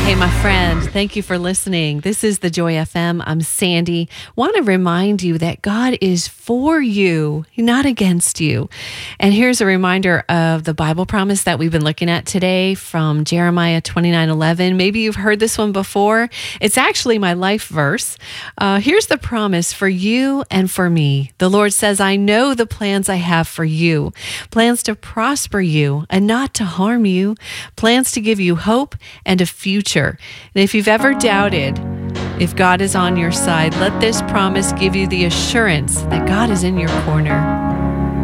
Hey, my friend, thank you for listening. This is the Joy FM. I'm Sandy. Want to remind you that God is for you, not against you. And here's a reminder of the Bible promise that we've been looking at today from Jeremiah 29:11. Maybe you've heard this one before. It's actually my life verse. Here's the promise for you and for me. The Lord says, I know the plans I have for you, plans to prosper you and not to harm you, plans to give you hope and a future. And if you've ever doubted if God is on your side, let this promise give you the assurance that God is in your corner.